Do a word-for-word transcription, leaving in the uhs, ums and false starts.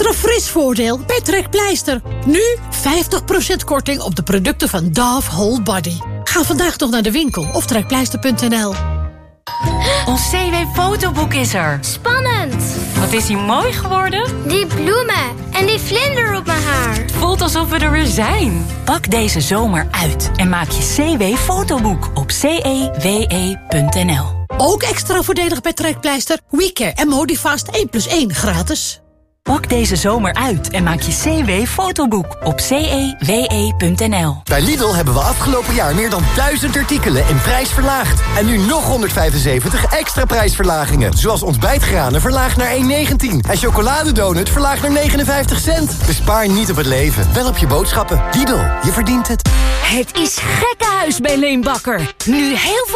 Extra fris voordeel bij Trekpleister. Nu vijftig procent korting op de producten van Dove Whole Body. Ga vandaag nog naar de winkel of trekpleister punt n l. Ons C W-fotoboek is er. Spannend! Wat is hij mooi geworden? Die bloemen en die vlinder op mijn haar. Voelt alsof we er weer zijn. Pak deze zomer uit en maak je C W-fotoboek op c e w e punt n l. Ook extra voordelig bij Trekpleister. WeCare en Modifast één plus één gratis. Pak deze zomer uit en maak je C W-fotoboek op c e w e punt n l. Bij Lidl hebben we afgelopen jaar meer dan duizend artikelen in prijs verlaagd. En nu nog honderdvijfenzeventig extra prijsverlagingen. Zoals ontbijtgranen verlaagd naar één negentien. En chocoladedonut verlaagd naar negenenvijftig cent. Bespaar niet op het leven, wel op je boodschappen. Lidl, je verdient het. Het is gekkenhuis bij Leenbakker. Nu heel veel